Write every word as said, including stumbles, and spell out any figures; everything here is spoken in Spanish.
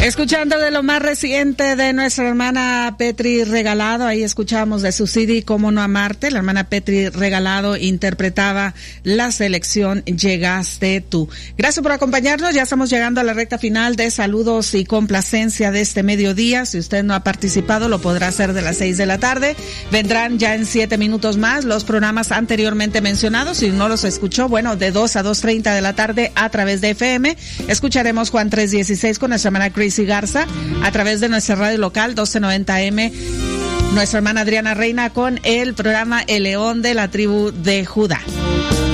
Escuchando de lo más reciente de nuestra hermana Petri Regalado, ahí escuchamos de su C D Cómo no amarte. La hermana Petri Regalado interpretaba la selección Llegaste tú. Gracias por acompañarnos, ya estamos llegando a la recta final de saludos y complacencia de este mediodía. Si usted no ha participado, lo podrá hacer de las seis de la tarde. Vendrán ya en siete minutos más los programas anteriormente mencionados. Si no los escuchó, bueno, de dos a dos treinta de la tarde a través de F M. Escucharemos Juan tres dieciséis con nuestra hermana Cris Garza a través de nuestra radio local doce noventa A M, nuestra hermana Adriana Reina con el programa El León de la Tribu de Judá.